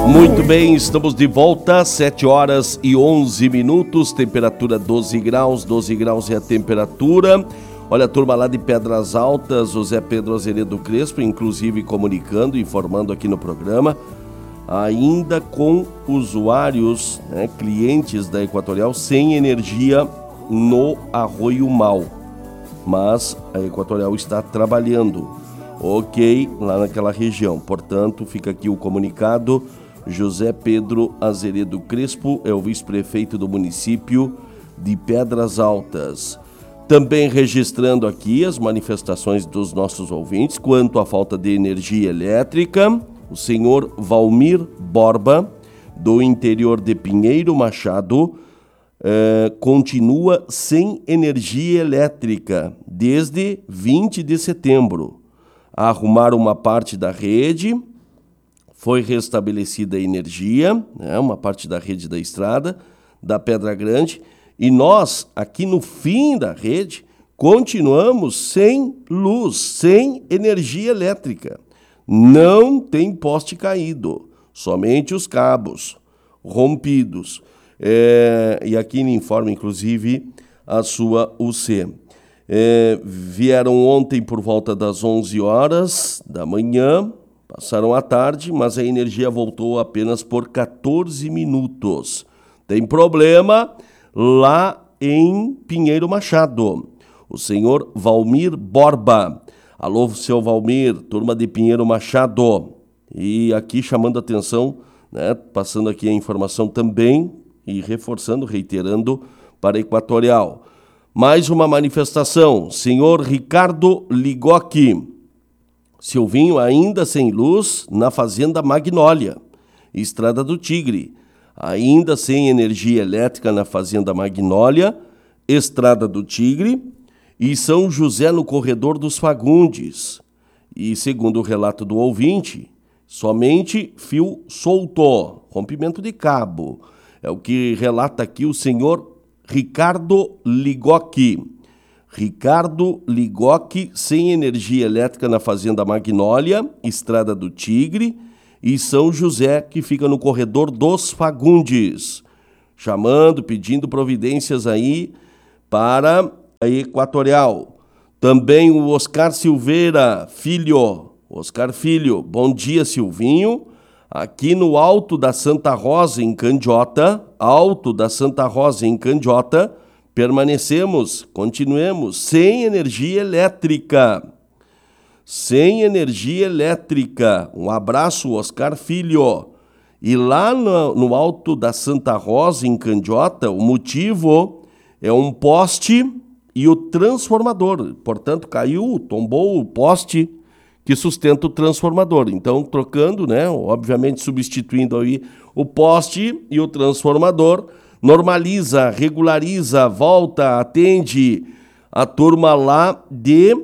Muito bem, estamos de volta, 7 horas e 11 minutos, temperatura 12 graus é a temperatura. Olha, a turma lá de Pedras Altas, o Zé Pedro Azeredo Crespo, inclusive comunicando, informando aqui no programa, ainda com usuários, clientes da Equatorial sem energia no Arroio Mal. Mas a Equatorial está trabalhando, ok, lá naquela região. Portanto, fica aqui o comunicado. José Pedro Azeredo Crespo é o vice-prefeito do município de Pedras Altas. Também registrando aqui as manifestações dos nossos ouvintes quanto à falta de energia elétrica. O senhor Valmir Borba, do interior de Pinheiro Machado, continua sem energia elétrica desde 20 de setembro. Arrumaram uma parte da rede, foi restabelecida a energia, uma parte da rede da estrada, da Pedra Grande, e nós, aqui no fim da rede, continuamos sem luz, sem energia elétrica. Não tem poste caído, somente os cabos rompidos. E aqui me informa, inclusive, a sua UC. Vieram ontem por volta das 11 horas da manhã, passaram a tarde, mas a energia voltou apenas por 14 minutos. Tem problema lá em Pinheiro Machado. O senhor Valmir Borba. Alô, seu Valmir, turma de Pinheiro Machado. E aqui chamando a atenção, passando aqui a informação também e reforçando, reiterando para a Equatorial. Mais uma manifestação. Senhor Ricardo Ligocchi. Silvinho ainda sem luz na Fazenda Magnólia, Estrada do Tigre. Ainda sem energia elétrica na Fazenda Magnólia, Estrada do Tigre e São José no Corredor dos Fagundes. E segundo o relato do ouvinte, somente fio solto, rompimento de cabo. É o que relata aqui o senhor Ricardo Ligocchi. Ricardo Ligocchi sem energia elétrica na Fazenda Magnólia, Estrada do Tigre e São José, que fica no Corredor dos Fagundes. Chamando, pedindo providências aí para a Equatorial. Também o Oscar Silveira, filho. Oscar Filho, bom dia, Silvinho. Aqui no Alto da Santa Rosa, em Candiota, continuemos sem energia elétrica. Sem energia elétrica. Um abraço, Oscar Filho. E lá no Alto da Santa Rosa, em Candiota, o motivo é um poste e o transformador. Portanto, tombou o poste que sustenta o transformador. Então, trocando, obviamente substituindo aí o poste e o transformador, normaliza, regulariza, volta, atende a turma lá de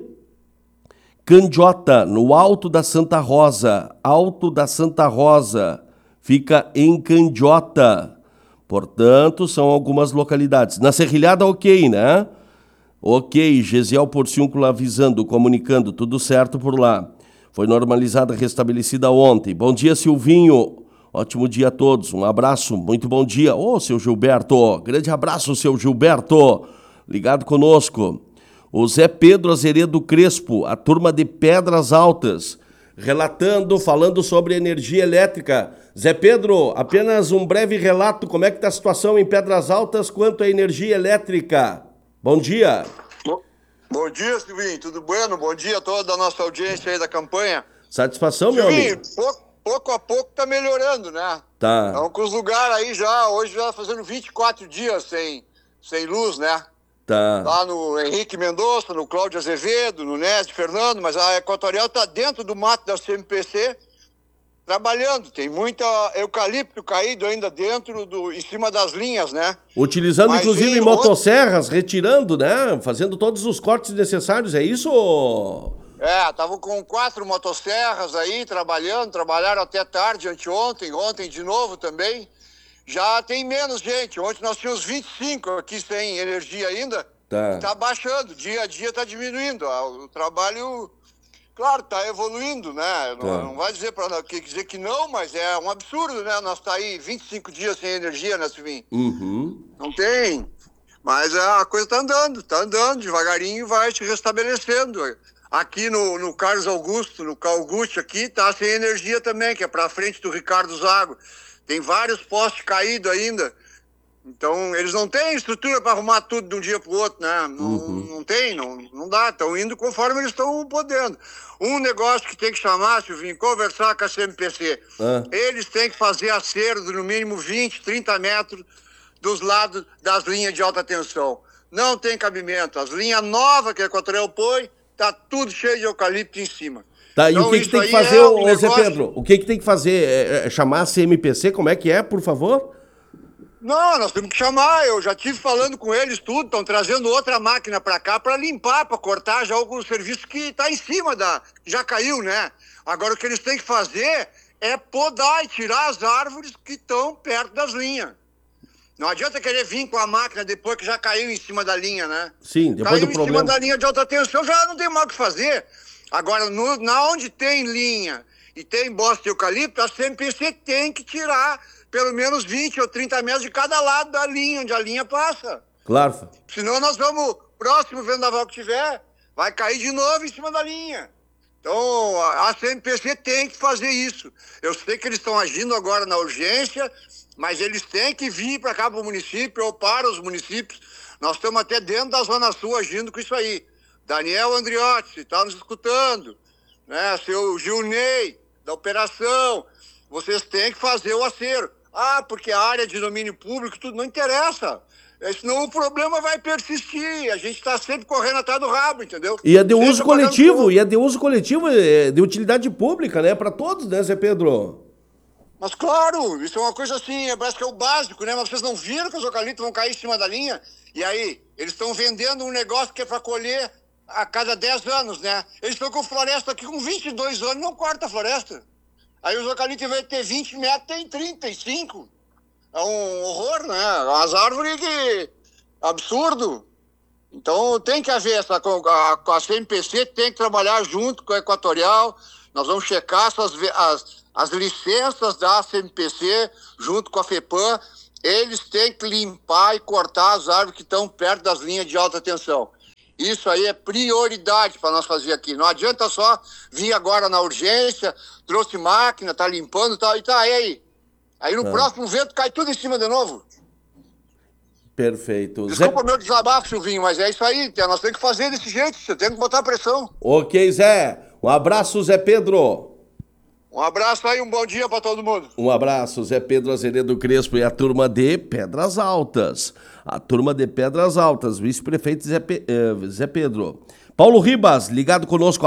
Candiota, no Alto da Santa Rosa. Alto da Santa Rosa, fica em Candiota. Portanto, são algumas localidades. Na Serrilhada, ok, né? Ok, Gesiel Porciúncula avisando, comunicando, tudo certo por lá. Foi normalizada, restabelecida ontem. Bom dia, Silvinho. Ótimo dia a todos. Um abraço, muito bom dia. Seu Gilberto. Grande abraço, seu Gilberto. Ligado conosco. O Zé Pedro Azeredo Crespo, a turma de Pedras Altas, relatando, falando sobre energia elétrica. Zé Pedro, apenas um breve relato. Como é que está a situação em Pedras Altas quanto à energia elétrica? Bom dia. Bom dia, Silvinho. Tudo bueno? Bom dia a toda a nossa audiência aí da campanha. Satisfação, Silvinho, meu amigo? pouco a pouco tá melhorando, né? Tá. Então, com os lugares aí hoje já fazendo 24 dias sem luz, né? Tá. Lá no Henrique Mendonça, no Cláudio Azevedo, no Néstor Fernando, mas a Equatorial tá dentro do mato da CMPC, trabalhando. Tem muita eucalipto caído ainda em cima das linhas, né? Utilizando, inclusive, motosserras, retirando, né? Fazendo todos os cortes necessários, é isso? Estavam com 4 motosserras aí, trabalharam até tarde, anteontem, ontem de novo também. Já tem menos gente. Ontem nós tínhamos 25 aqui sem energia ainda. Tá. Tá baixando, dia a dia tá diminuindo. O trabalho Claro, está evoluindo, né? Não vai dizer que não, mas é um absurdo, né? Nós tá aí 25 dias sem energia, né, Silvinho? Não tem. Mas a coisa tá andando devagarinho, vai se restabelecendo. Aqui no Carlos Augusto, no Calguste aqui, tá sem energia também, que é para frente do Ricardo Zago. Tem vários postes caídos ainda. Então, eles não têm estrutura para arrumar tudo de um dia para o outro, né? Não tem, não dá. Estão indo conforme eles estão podendo. Um negócio que tem que chamar, Silvinho, conversar com a CMPC. Eles têm que fazer acerto de no mínimo 20, 30 metros dos lados das linhas de alta tensão. Não tem cabimento. As linhas novas que a Equatorial põe, tá tudo cheio de eucalipto em cima. Tá, então, e o que tem que fazer, Zé Pedro? O que tem que fazer? É chamar a CMPC? Como é que é, por favor? Não, nós temos que chamar. Eu já estive falando com eles tudo. Estão trazendo outra máquina para cá para limpar, para cortar já alguns serviços que está em cima já caiu, né? Agora o que eles têm que fazer é podar e tirar as árvores que estão perto das linhas. Não adianta querer vir com a máquina depois que já caiu em cima da linha, né? Sim, depois do problema. Caiu em cima da linha de alta tensão, já não tem mais o que fazer. Agora, na onde tem linha e tem bosta de eucalipto, a CMPC tem que tirar pelo menos 20 ou 30 metros de cada lado da linha, onde a linha passa. Claro. Senão nós vamos, próximo vendaval que tiver, vai cair de novo em cima da linha. Então, a CMPC tem que fazer isso. Eu sei que eles estão agindo agora na urgência, mas eles têm que vir para cá para o município ou para os municípios. Nós estamos até dentro da Zona Sul agindo com isso aí. Daniel Andriotti, está nos escutando, né? Seu Gilney, da operação, vocês têm que fazer o acerto. Porque a área de domínio público, tudo não interessa. Senão o problema vai persistir. A gente está sempre correndo atrás do rabo, entendeu? E é de uso coletivo, de utilidade pública, né? Para todos, né, Zé Pedro? Mas claro, isso é uma coisa assim, parece que é o básico, né? Mas vocês não viram que os eucaliptos vão cair em cima da linha? E aí, eles estão vendendo um negócio que é para colher a cada 10 anos, né? Eles estão com floresta aqui com 22 anos, não corta a floresta. Aí os eucaliptos, vai ter 20 metros, tem 35. É um horror, né? As árvores que... absurdo. Então tem que haver a CMPC tem que trabalhar junto com a Equatorial. Nós vamos checar as licenças da CMPC junto com a FEPAM. Eles têm que limpar e cortar as árvores que estão perto das linhas de alta tensão. Isso aí é prioridade para nós fazer aqui. Não adianta só vir agora na urgência, trouxe máquina, tá limpando e tal, e aí. Aí no próximo vento cai tudo em cima de novo. Perfeito. Desculpa meu desabafo, Silvinho, mas é isso aí. Nós temos que fazer desse jeito, você tem que botar pressão. Ok, Zé. Um abraço, Zé Pedro. Um abraço aí, um bom dia para todo mundo. Um abraço, Zé Pedro Azeredo Crespo e a turma de Pedras Altas. A turma de Pedras Altas, vice-prefeito Zé Pedro. Paulo Ribas, ligado conosco.